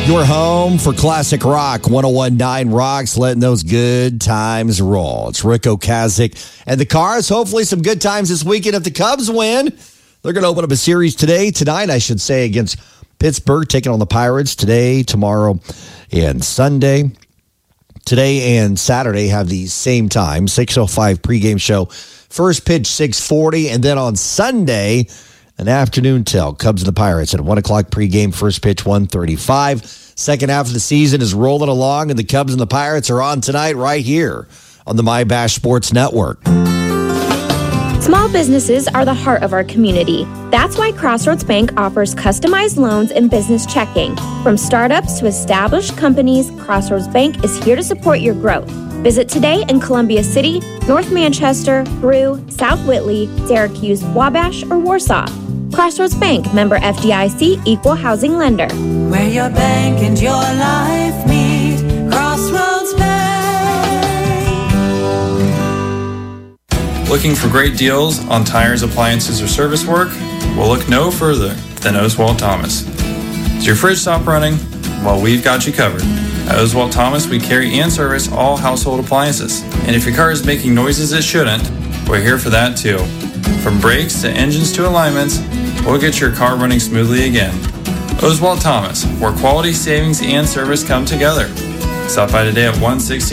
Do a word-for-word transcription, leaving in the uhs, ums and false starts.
Your home for classic rock. one oh one point nine Rocks, letting those good times roll. It's Rick Ocasek and the Cars. Hopefully some good times this weekend if the Cubs win. They're going to open up a series today, tonight, I should say, against Pittsburgh, taking on the Pirates today, tomorrow, and Sunday. Today and Saturday have the same time, six oh five pregame show. First pitch, six forty, and then on Sunday, an afternoon tell. Cubs and the Pirates at one o'clock pregame, first pitch, one thirty-five. Second half of the season is rolling along, and the Cubs and the Pirates are on tonight right here on the MyBash Sports Network. Small businesses are the heart of our community. That's why Crossroads Bank offers customized loans and business checking. From startups to established companies, Crossroads Bank is here to support your growth. Visit today in Columbia City, North Manchester, Brew, South Whitley, Syracuse, Wabash, or Warsaw. Crossroads Bank, member F D I C, equal housing lender. Where your bank and your life meet, Crossroads Bank. Looking for great deals on tires, appliances, or service work? Well, look no further than Oswald Thomas. Does your fridge stop running? Well, we've got you covered. At Oswald Thomas, we carry and service all household appliances. And if your car is making noises it shouldn't, we're here for that too. From brakes to engines to alignments, we'll get your car running smoothly again. Oswald Thomas, where quality, savings, and service come together. Stop by today at one sixty